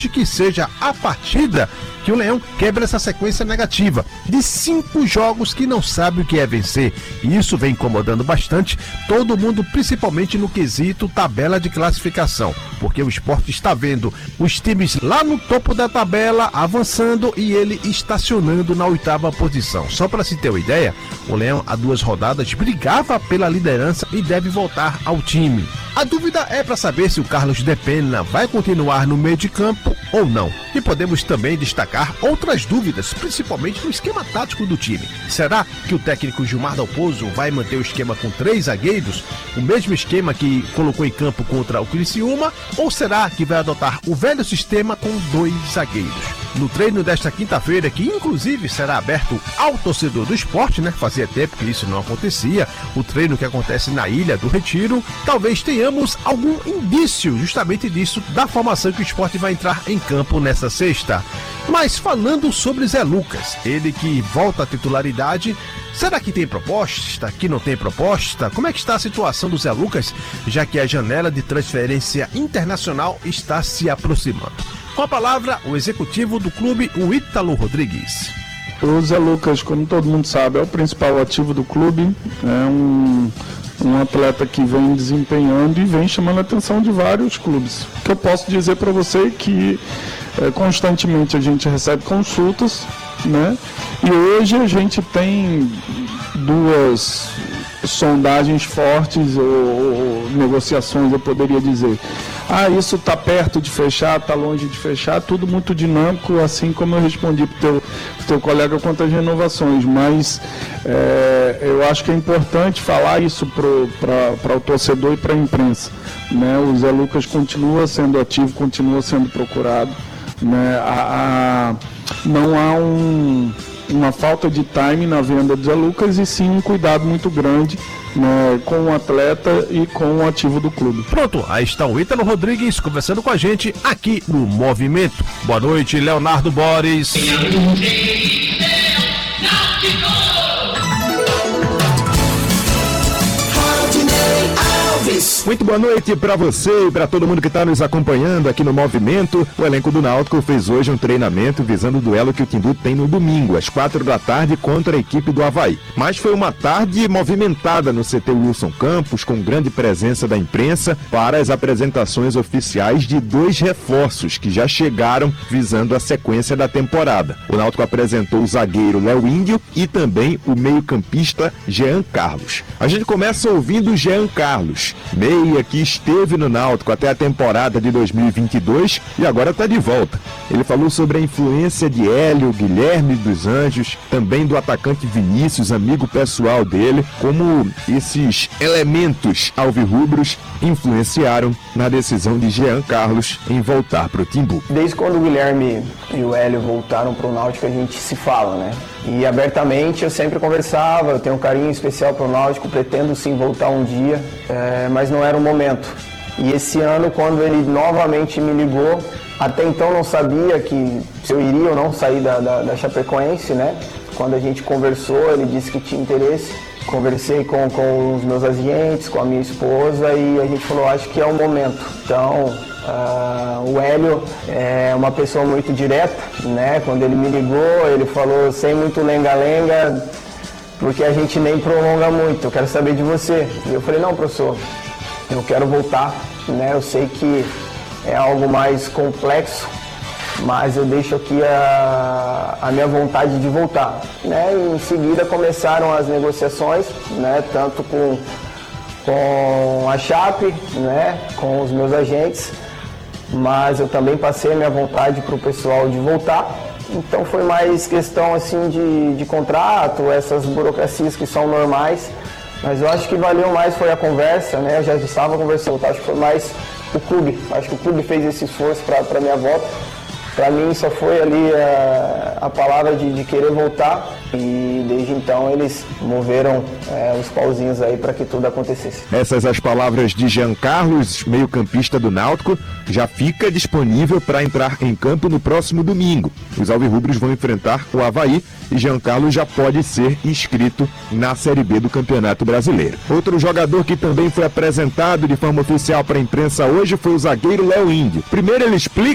que seja a partida que o Leão quebra essa sequência negativa de 5 jogos que não sabe o que é vencer. E isso vem incomodando bastante todo mundo, principalmente no quesito tabela de classificação, porque o Sport está vendo os times lá no topo da tabela avançando e ele estacionando na 8ª posição. Só para se ter uma ideia, o Leão há 2 rodadas brigava pela liderança e deve voltar ao time. A dúvida é para saber se o Carlos de Pena vai continuar no meio de campo ou não. E podemos também destacar outras dúvidas, principalmente no esquema tático do time. Será que o técnico Gilmar Dalpozo vai manter o esquema com 3 zagueiros, o mesmo esquema que colocou em campo contra o Criciúma, ou será que vai adotar o velho sistema com 2 zagueiros? No treino desta quinta-feira, que inclusive será aberto ao torcedor do Sport, fazia tempo que isso não acontecia, o treino que acontece na Ilha do Retiro, talvez tenhamos algum indício justamente disso, da formação que o Sport vai entrar em campo nesta sexta. Mas falando sobre Zé Lucas, ele que volta à titularidade, será que tem proposta? Que não tem proposta? Como é que está a situação do Zé Lucas, já que a janela de transferência internacional está se aproximando? Com a palavra, o executivo do clube, o Ítalo Rodrigues. O Zé Lucas, como todo mundo sabe, é o principal ativo do clube, é um atleta que vem desempenhando e vem chamando a atenção de vários clubes. O que eu posso dizer para você é que constantemente a gente recebe consultas, e hoje a gente tem 2 sondagens fortes ou negociações, eu poderia dizer. Isso está perto de fechar, está longe de fechar, tudo muito dinâmico, assim como eu respondi para o teu colega quanto às renovações, mas eu acho que é importante falar isso para o torcedor e para a imprensa. O Zé Lucas continua sendo ativo, continua sendo procurado, não há uma falta de time na venda do Zé Lucas e sim um cuidado muito grande com o atleta e com o ativo do clube. Pronto, aí está o Ítalo Rodrigues conversando com a gente aqui no Movimento. Boa noite, Leonardo Boris. Muito boa noite para você e para todo mundo que está nos acompanhando aqui no Movimento. O elenco do Náutico fez hoje um treinamento visando o duelo que o Timbu tem no domingo, às 4 da tarde, contra a equipe do Avaí. Mas foi uma tarde movimentada no CT Wilson Campos, com grande presença da imprensa para as apresentações oficiais de 2 reforços que já chegaram visando a sequência da temporada. O Náutico apresentou o zagueiro Léo Índio e também o meio-campista Jean Carlos. A gente começa ouvindo o Jean Carlos, meia que esteve no Náutico até a temporada de 2022 e agora está de volta. Ele falou sobre a influência de Hélio, Guilherme dos Anjos, também do atacante Vinícius, amigo pessoal dele, como esses elementos alvirrubros influenciaram na decisão de Jean Carlos em voltar para o Timbu. Desde quando o Guilherme e o Hélio voltaram para o Náutico, a gente se fala, E abertamente eu sempre conversava, eu tenho um carinho especial para o Náutico, pretendo sim voltar um dia, mas não era o momento. E esse ano, quando ele novamente me ligou, até então não sabia se eu iria ou não sair da Chapecoense, Quando a gente conversou, ele disse que tinha interesse. Conversei com os meus agentes, com a minha esposa e a gente falou, acho que é o momento. Então, o Hélio é uma pessoa muito direta, Quando ele me ligou, ele falou sem muito lenga-lenga, porque a gente nem prolonga muito, eu quero saber de você. E eu falei, não, professor, eu quero voltar, Eu sei que é algo mais complexo, mas eu deixo aqui a minha vontade de voltar, E em seguida começaram as negociações, Tanto com a Chape, Com os meus agentes, mas eu também passei a minha vontade para o pessoal de voltar. Então foi mais questão assim de contrato, essas burocracias que são normais, mas eu acho que valeu mais foi a conversa, Eu já estava conversando, acho que foi mais o clube, acho que o clube fez esse esforço para a minha volta. Para mim só foi ali a palavra de querer voltar e desde então eles moveram os pauzinhos aí para que tudo acontecesse. Essas as palavras de Jean Carlos, meio-campista do Náutico, já fica disponível para entrar em campo no próximo domingo. Os alvirrubros vão enfrentar o Avaí e Jean Carlos já pode ser inscrito na Série B do Campeonato Brasileiro. Outro jogador que também foi apresentado de forma oficial para a imprensa hoje foi o zagueiro Léo Índio. Primeiro ele explica